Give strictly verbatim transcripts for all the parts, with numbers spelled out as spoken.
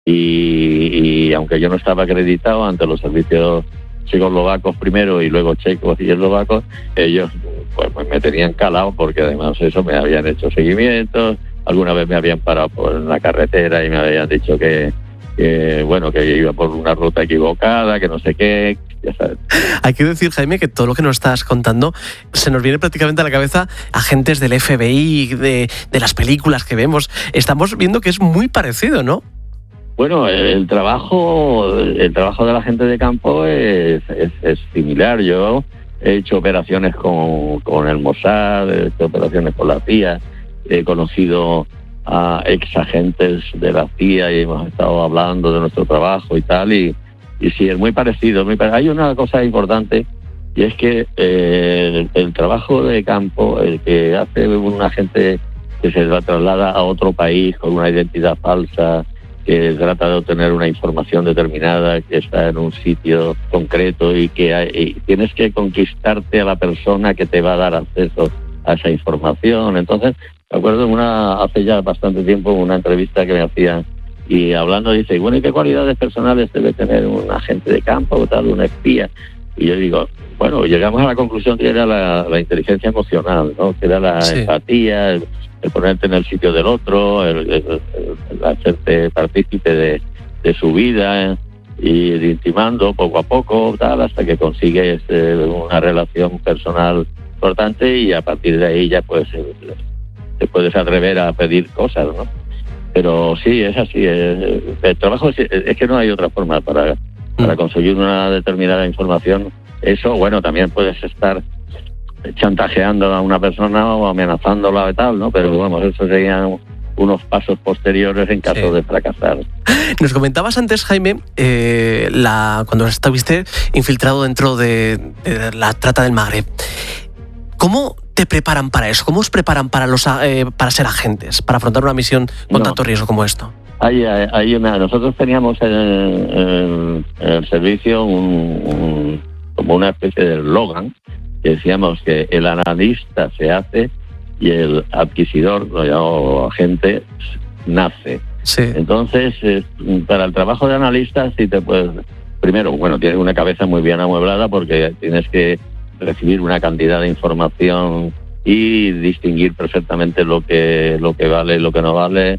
y, y aunque yo no estaba acreditado ante los servicios checoslovacos primero y luego checos y eslovacos, ellos pues, pues me tenían calado porque además eso me habían hecho seguimientos, alguna vez me habían parado por la carretera y me habían dicho que, que bueno, que iba por una ruta equivocada, que no sé qué, ya sabes. Hay que decir, Jaime, que todo lo que nos estás contando se nos viene prácticamente a la cabeza agentes del F B I, de, de las películas que vemos. Estamos viendo que es muy parecido, ¿no? Bueno, el trabajo el trabajo de la gente de campo es, es, es similar. Yo he hecho operaciones con, con el Mossad, he hecho operaciones con la C I A, he conocido a ex agentes de la C I A y hemos estado hablando de nuestro trabajo y tal, y, y sí, es muy parecido. Muy parecido. Hay una cosa importante, y es que eh, el, el trabajo de campo, el que hace un agente que se traslada a otro país con una identidad falsa, que trata de obtener una información determinada, que está en un sitio concreto y que hay, y tienes que conquistarte a la persona que te va a dar acceso a esa información. Entonces, me acuerdo en una, hace ya bastante tiempo, una entrevista que me hacían y hablando dice, bueno, ¿y qué cualidades personales debe tener un agente de campo o tal, un espía? Y yo digo, bueno, llegamos a la conclusión que era la, la inteligencia emocional, ¿no? Que era la sí. empatía, el, el ponerte en el sitio del otro, el, el, el, el hacerte partícipe de, de su vida, ¿eh? Y ir intimando poco a poco, tal, hasta que consigues eh, una relación personal importante y a partir de ahí ya pues eh, te puedes atrever a pedir cosas, ¿no? Pero sí, es así. Es, el trabajo es, es que no hay otra forma para, para conseguir una determinada información. Eso, bueno, también puedes estar chantajeando a una persona o amenazándola y tal, ¿no? Pero vamos, eso serían unos pasos posteriores en caso sí. de fracasar. Nos comentabas antes, Jaime, eh, la, cuando estuviste infiltrado dentro de, de la trata del Magreb. ¿Cómo te preparan para eso? ¿Cómo os preparan para los eh, para ser agentes, para afrontar una misión con no. tanto riesgo como esto? Hay, hay, hay una, nosotros teníamos en el, en el servicio un, un, como una especie de eslogan que decíamos que el analista se hace y el adquisidor, lo llamo agente, nace. Sí. Entonces, eh, para el trabajo de analista, sí te puedes... Primero, bueno, tienes una cabeza muy bien amueblada porque tienes que recibir una cantidad de información y distinguir perfectamente lo que lo que vale y lo que no vale,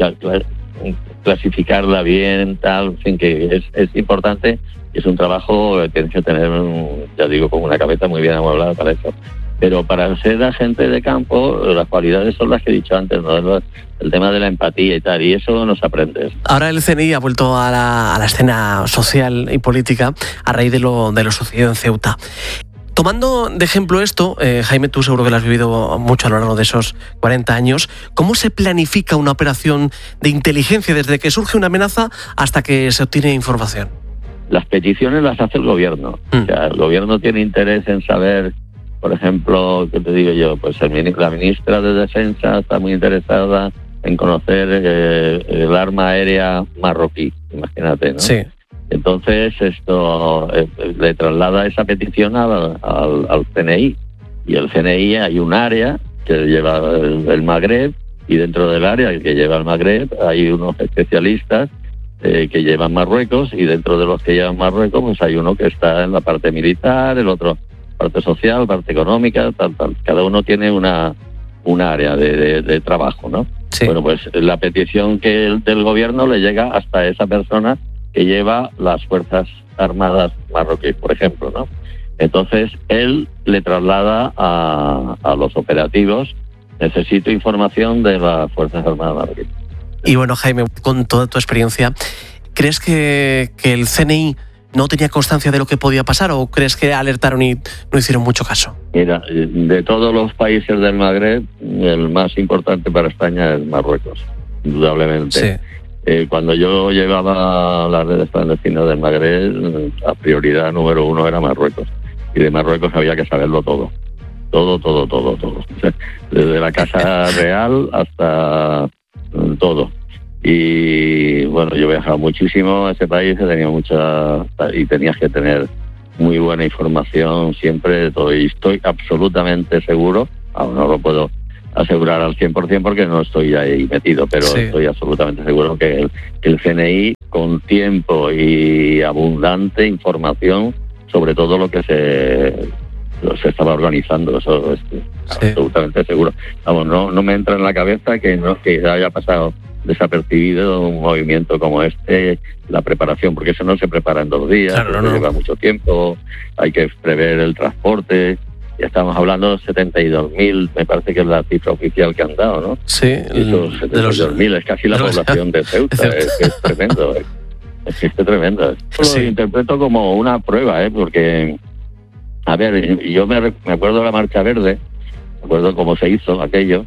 clasificarla bien, tal, en fin, que es, es importante. Es un trabajo que tienes que tener, ya digo, con una cabeza muy bien amueblada para eso. Pero para ser agente de campo, las cualidades son las que he dicho antes, ¿no? El tema de la empatía y tal, y eso no se aprende. Ahora el C N I ha vuelto a la, a la escena social y política a raíz de lo, de lo sucedido en Ceuta. Tomando de ejemplo esto, eh, Jaime, tú seguro que lo has vivido mucho a lo largo de esos cuarenta años, ¿cómo se planifica una operación de inteligencia desde que surge una amenaza hasta que se obtiene información? Las peticiones las hace el gobierno. Mm. O sea, el gobierno tiene interés en saber, por ejemplo, ¿qué te digo yo? Pues el, la ministra de Defensa está muy interesada en conocer eh, el arma aérea marroquí, imagínate, ¿no? Sí. Entonces esto eh, le traslada esa petición al, al, al C N I, y el C N I hay un área que lleva el, el Magreb, y dentro del área que lleva el Magreb hay unos especialistas eh, que llevan Marruecos, y dentro de los que llevan Marruecos pues hay uno que está en la parte militar, el otro parte social, parte económica, tal, tal. Cada uno tiene una, una área de, de, de trabajo, ¿no? Sí. Bueno, pues la petición que el, del gobierno le llega hasta esa persona que lleva las Fuerzas Armadas marroquíes, por ejemplo, ¿no? Entonces, él le traslada a, a los operativos, necesito información de las Fuerzas Armadas marroquíes. Y bueno, Jaime, con toda tu experiencia, ¿crees que, que el C N I no tenía constancia de lo que podía pasar, o crees que alertaron y no hicieron mucho caso? Mira, de todos los países del Magreb, el más importante para España es Marruecos, indudablemente. Sí. Eh, cuando yo llevaba las redes clandestinas del Magreb, la prioridad número uno era Marruecos. Y de Marruecos había que saberlo todo. Todo, todo, todo, todo. Desde la Casa Real hasta todo. Y bueno, yo viajaba muchísimo a ese país, tenía mucha, y tenías que tener muy buena información siempre de todo. Y estoy absolutamente seguro, aún no lo puedo asegurar al cien por ciento porque no estoy ahí metido, pero sí. Estoy absolutamente seguro que el, que el C N I, con tiempo y abundante información sobre todo lo que se, se estaba organizando, eso es sí. absolutamente seguro. Vamos, no, no me entra en la cabeza que no que haya pasado desapercibido un movimiento como este, la preparación, porque eso no se prepara en dos días, claro, no. lleva mucho tiempo, hay que prever el transporte. Ya estamos hablando de setenta y dos mil, me parece que es la cifra oficial que han dado, ¿no? Sí. Esos setenta y dos mil es casi la población de Ceuta, de es, es tremendo, es, es, es tremendo. Sí. Lo interpreto como una prueba, ¿eh? Porque, a ver, yo me, me acuerdo de la Marcha Verde, me acuerdo cómo se hizo aquello,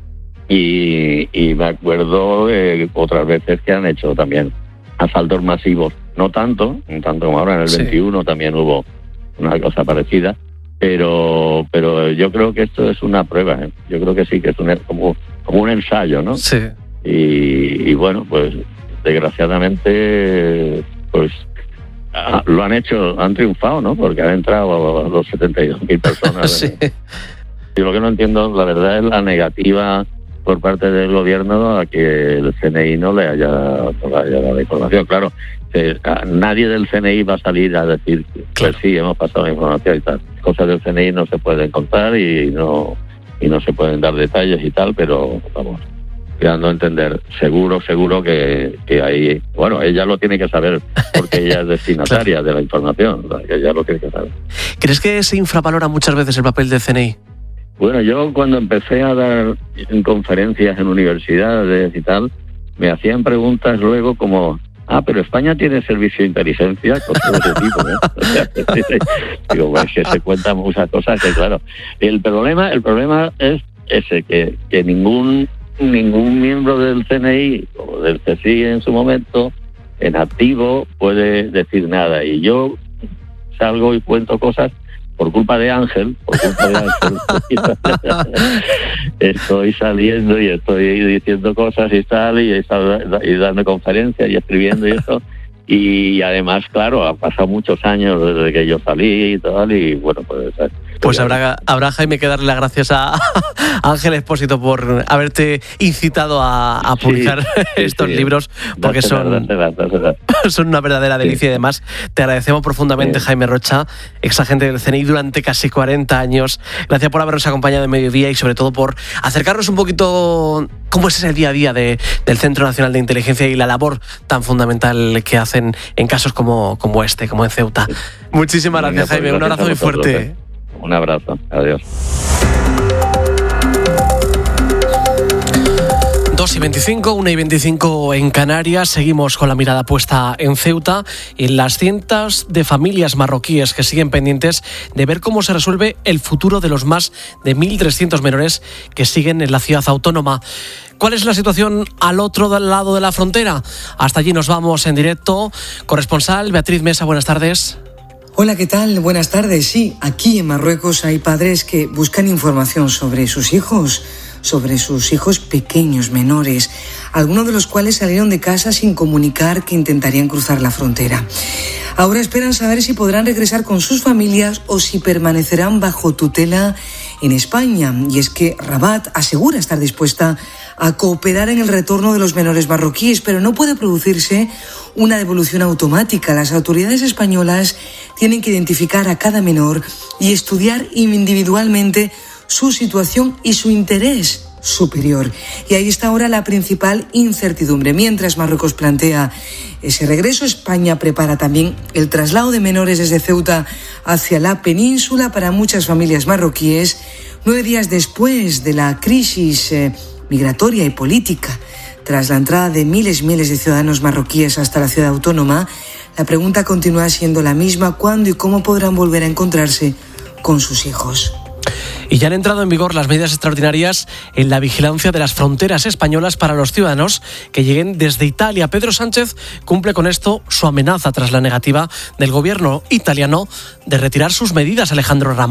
y, y me acuerdo de otras veces que han hecho también asaltos masivos, no tanto, no tanto como ahora, en el sí. veintiuno también hubo una cosa parecida, pero pero yo creo que esto es una prueba, ¿eh? Yo creo que sí, que es un, como, como un ensayo, ¿no? Sí. Y, y bueno, pues desgraciadamente, pues ah, lo han hecho, han triunfado, ¿no? Porque han entrado a los setenta y dos mil personas. Sí. Y lo que no entiendo, la verdad, es la negativa por parte del gobierno a que el C N I no le haya, no le haya dado información. Claro, eh, nadie del C N I va a salir a decir que claro. pues sí, hemos pasado la información y tal. Cosas del C N I no se pueden contar y no y no se pueden dar detalles y tal, pero vamos, dando a entender, seguro, seguro que, que ahí, bueno, ella lo tiene que saber porque ella es destinataria claro. de la información, o sea, ella lo tiene que saber. ¿Crees que se infravalora muchas veces el papel del C N I? Bueno, yo cuando empecé a dar conferencias en universidades y tal, me hacían preguntas luego como, ah, pero España tiene servicio de inteligencia, cosas de ese tipo, ¿eh? Digo, pues que se cuentan muchas cosas que, claro, el problema, el problema es ese, que, que ningún ningún miembro del C N I o del C S I en su momento, en activo, puede decir nada. Y yo salgo y cuento cosas por culpa de Ángel, por culpa de Ángel, estoy saliendo y estoy diciendo cosas y tal, y, y dando conferencias y escribiendo y eso. Y además, claro, ha pasado muchos años desde que yo salí y tal, y bueno, pues... Pues habrá, habrá, Jaime, que darle las gracias a Ángel Expósito por haberte incitado a, a publicar sí, sí, estos sí. libros, porque son, son una verdadera delicia sí. y además te agradecemos profundamente, sí. Jaime Rocha, exagente del C N I durante casi cuarenta años. Gracias por habernos acompañado en Mediodía y sobre todo por acercarnos un poquito cómo es ese día a día de, del Centro Nacional de Inteligencia y la labor tan fundamental que hacen en casos como, como este, como en Ceuta. Sí. Muchísimas gracias, Jaime. Gracias, un abrazo muy fuerte. Eh. Un abrazo. Adiós. dos y veinticinco, una y veinticinco en Canarias. Seguimos con la mirada puesta en Ceuta y en las cientos de familias marroquíes que siguen pendientes de ver cómo se resuelve el futuro de los más de mil trescientos menores que siguen en la ciudad autónoma. ¿Cuál es la situación al otro lado de la frontera? Hasta allí nos vamos en directo. Corresponsal Beatriz Mesa, buenas tardes. Hola, ¿qué tal? Buenas tardes. Sí, aquí en Marruecos hay padres que buscan información sobre sus hijos, sobre sus hijos pequeños, menores, algunos de los cuales salieron de casa sin comunicar que intentarían cruzar la frontera. Ahora esperan saber si podrán regresar con sus familias o si permanecerán bajo tutela en España. Y es que Rabat asegura estar dispuesta a cooperar en el retorno de los menores marroquíes, pero no puede producirse una devolución automática. Las autoridades españolas tienen que identificar a cada menor y estudiar individualmente su situación y su interés superior. Y ahí está ahora la principal incertidumbre. Mientras Marruecos plantea ese regreso, España prepara también el traslado de menores desde Ceuta hacia la península para muchas familias marroquíes, nueve días después de la crisis eh, migratoria y política. Tras la entrada de miles y miles de ciudadanos marroquíes hasta la ciudad autónoma, la pregunta continúa siendo la misma: ¿cuándo y cómo podrán volver a encontrarse con sus hijos? Y ya han entrado en vigor las medidas extraordinarias en la vigilancia de las fronteras españolas para los ciudadanos que lleguen desde Italia. Pedro Sánchez cumple con esto su amenaza tras la negativa del gobierno italiano de retirar sus medidas. Alejandro Ramos.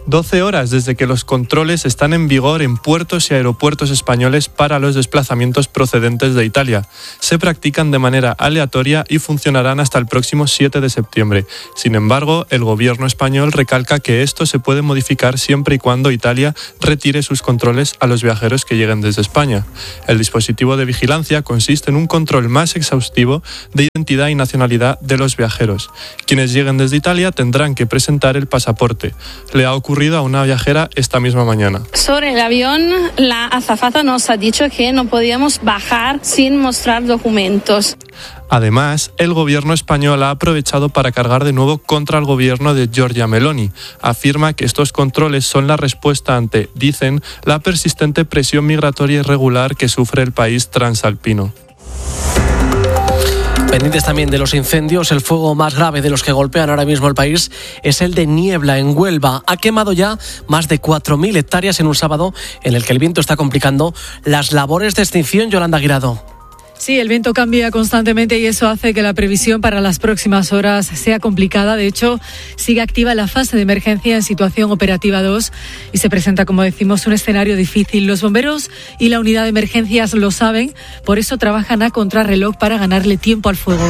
doce horas desde que los controles están en vigor en puertos y aeropuertos españoles para los desplazamientos procedentes de Italia. Se practican de manera aleatoria y funcionarán hasta el próximo siete de septiembre. Sin embargo, el gobierno español recalca que esto se puede modificar siempre y cuando Italia retire sus controles a los viajeros que lleguen desde España. El dispositivo de vigilancia consiste en un control más exhaustivo de identidad y nacionalidad de los viajeros. Quienes lleguen desde Italia tendrán que presentar el pasaporte. Le ha ocurrido a una viajera esta misma mañana. Sobre el avión, la azafata nos ha dicho que no podíamos bajar sin mostrar documentos. Además, el gobierno español ha aprovechado para cargar de nuevo contra el gobierno de Giorgia Meloni. Afirma que estos controles son la respuesta ante, dicen, la persistente presión migratoria irregular que sufre el país transalpino. Pendientes también de los incendios, el fuego más grave de los que golpean ahora mismo el país es el de Niebla, en Huelva. Ha quemado ya más de cuatro mil hectáreas en un sábado en el que el viento está complicando las labores de extinción. Yolanda Guirado. Sí, el viento cambia constantemente y eso hace que la previsión para las próximas horas sea complicada. De hecho, sigue activa la fase de emergencia en situación operativa dos y se presenta, como decimos, un escenario difícil. Los bomberos y la unidad de emergencias lo saben, por eso trabajan a contrarreloj para ganarle tiempo al fuego.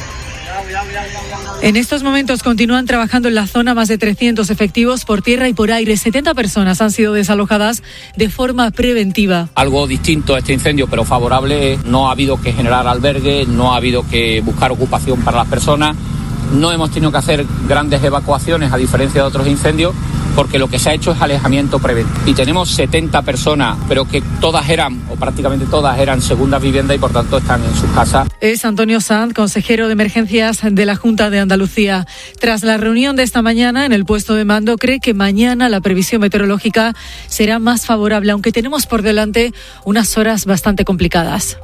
En estos momentos continúan trabajando en la zona más de trescientos efectivos por tierra y por aire. setenta personas han sido desalojadas de forma preventiva. Algo distinto a este incendio, pero favorable. No ha habido que generar albergue, no ha habido que buscar ocupación para las personas. No hemos tenido que hacer grandes evacuaciones, a diferencia de otros incendios, porque lo que se ha hecho es alejamiento preventivo. Y tenemos setenta personas, pero que todas eran, o prácticamente todas eran segundas viviendas y por tanto están en sus casas. Es Antonio Sanz, consejero de emergencias de la Junta de Andalucía. Tras la reunión de esta mañana en el puesto de mando, cree que mañana la previsión meteorológica será más favorable, aunque tenemos por delante unas horas bastante complicadas.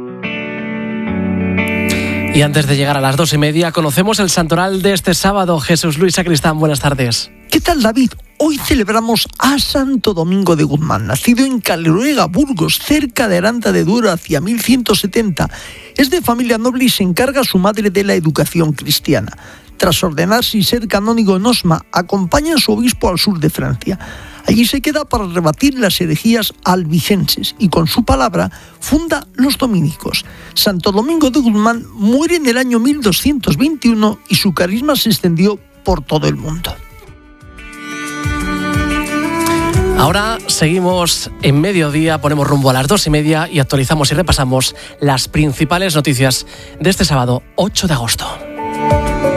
Y antes de llegar a las dos y media, conocemos el santoral de este sábado. Jesús Luis Sacristán, buenas tardes. ¿Qué tal, David? Hoy celebramos a Santo Domingo de Guzmán, nacido en Caleruega, Burgos, cerca de Aranda de Duero, hacia mil ciento setenta. Es de familia noble y se encarga a su madre de la educación cristiana. Tras ordenarse y ser canónigo en Osma, acompaña a su obispo al sur de Francia. Allí se queda para rebatir las herejías albigenses y con su palabra funda los dominicos. Santo Domingo de Guzmán muere en el año mil doscientos veintiuno y su carisma se extendió por todo el mundo. Ahora seguimos en mediodía, ponemos rumbo a las dos y media y actualizamos y repasamos las principales noticias de este sábado ocho de agosto.